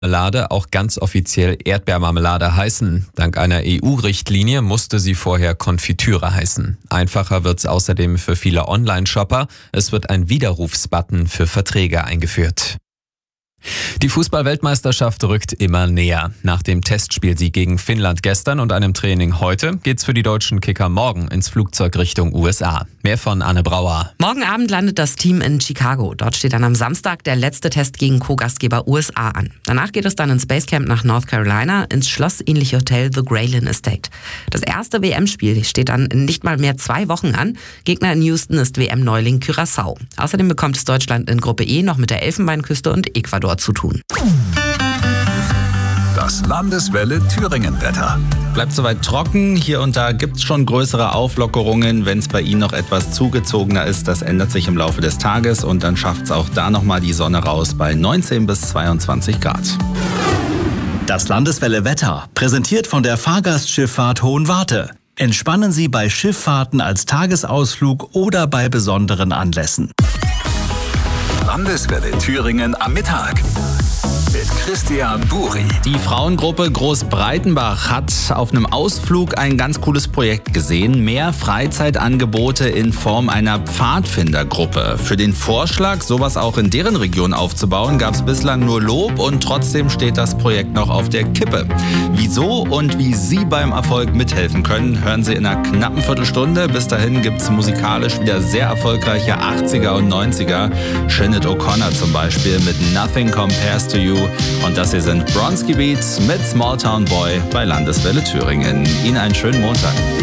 Marmelade auch ganz offiziell Erdbeermarmelade heißen. Dank einer EU-Richtlinie musste sie vorher Konfitüre heißen. Einfacher wird's außerdem für viele Online-Shopper. Es wird ein Widerrufsbutton für Verträge eingeführt. Die Fußball-Weltmeisterschaft rückt immer näher. Nach dem Testspielsieg gegen Finnland gestern und einem Training heute geht's für die deutschen Kicker morgen ins Flugzeug Richtung USA. Mehr von Anne Brauer. Morgen Abend landet das Team in Chicago. Dort steht dann am Samstag der letzte Test gegen Co-Gastgeber USA an. Danach geht es dann ins Basecamp nach North Carolina, ins schlossähnliche Hotel The Graylin Estate. Das erste WM-Spiel steht dann in nicht mal mehr 2 Wochen an. Gegner in Houston ist WM-Neuling Curaçao. Außerdem bekommt es Deutschland in Gruppe E noch mit der Elfenbeinküste und Ecuador zu tun. Das Landeswelle Thüringen-Wetter. Bleibt soweit trocken. Hier und da gibt es schon größere Auflockerungen. Wenn es bei Ihnen noch etwas zugezogener ist, das ändert sich im Laufe des Tages und dann schafft es auch da nochmal die Sonne raus bei 19 bis 22 Grad. Das Landeswelle Wetter, präsentiert von der Fahrgastschifffahrt Hohenwarte. Entspannen Sie bei Schifffahrten als Tagesausflug oder bei besonderen Anlässen. Landeswelle Thüringen am Mittag. Mit Christian Buri. Die Frauengruppe Großbreitenbach hat auf einem Ausflug ein ganz cooles Projekt gesehen. Mehr Freizeitangebote in Form einer Pfadfindergruppe. Für den Vorschlag, sowas auch in deren Region aufzubauen, gab es bislang nur Lob und trotzdem steht das Projekt noch auf der Kippe. Wieso und wie Sie beim Erfolg mithelfen können, hören Sie in einer knappen Viertelstunde. Bis dahin gibt es musikalisch wieder sehr erfolgreiche 80er und 90er. Sinead O'Connor zum Beispiel mit Nothing Compares to You. Und das hier sind Bronski Beats mit Small Town Boy bei Landeswelle Thüringen. Ihnen einen schönen Montag.